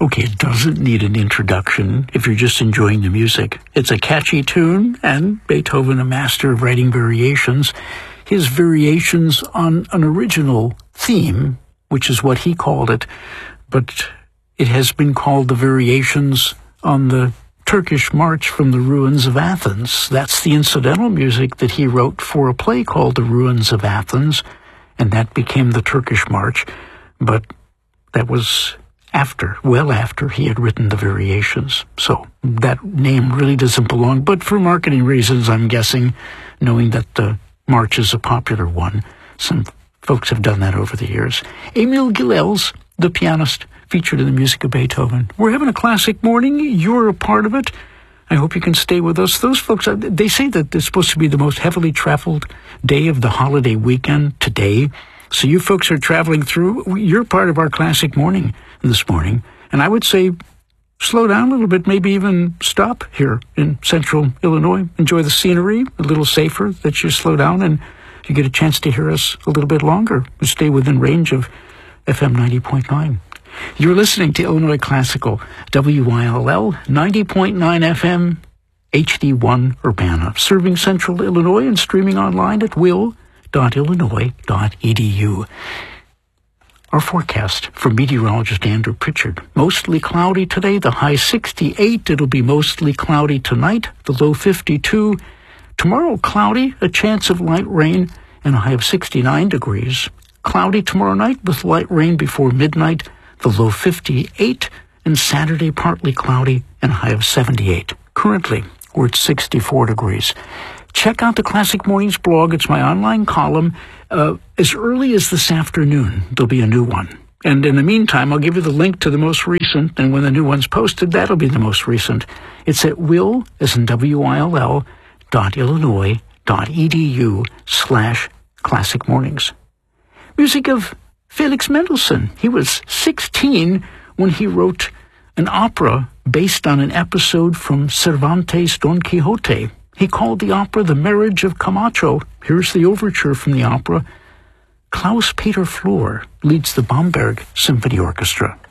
Okay, it doesn't need an introduction if you're just enjoying the music. It's a catchy tune, and Beethoven, a master of writing variations. His variations on an original theme, which is what he called it, but it has been called the variations on the Turkish March from the Ruins of Athens. That's the incidental music that he wrote for a play called The Ruins of Athens, and that became the Turkish March, but that was well after he had written the variations. So that name really doesn't belong, but for marketing reasons, I'm guessing, knowing that the march is a popular one, some folks have done that over the years. Emil Gilels, the pianist, featured in the music of Beethoven. We're having a classic morning. You're a part of it. I hope you can stay with us. Those folks, they say that it's supposed to be the most heavily traveled day of the holiday weekend today. So you folks are traveling through. You're part of our classic morning this morning. And I would say slow down a little bit, maybe even stop here in central Illinois. Enjoy the scenery, a little safer that you slow down and you get a chance to hear us a little bit longer. Stay within range of FM 90.9. You're listening to Illinois Classical, WILL 90.9 FM, HD1 Urbana, serving central Illinois and streaming online at will.illinois.edu. Our forecast from meteorologist Andrew Pritchard. Mostly cloudy today, the high 68. It'll be mostly cloudy tonight, the low 52. Tomorrow, cloudy, a chance of light rain, and a high of 69 degrees. Cloudy tomorrow night with light rain before midnight, the low 58. And Saturday, partly cloudy, and a high of 78. Currently, we're at 64 degrees. Check out the Classic Mornings blog. It's my online column. As early as this afternoon, there'll be a new one. And in the meantime, I'll give you the link to the most recent, and when the new one's posted, that'll be the most recent. It's at will, as in WILL, .illinois.edu/Classic Mornings. Music of Felix Mendelssohn. He was 16 when he wrote an opera based on an episode from Cervantes' Don Quixote. He called the opera The Marriage of Camacho. Here's the overture from the opera. Klaus-Peter Flor leads the Bamberg Symphony Orchestra.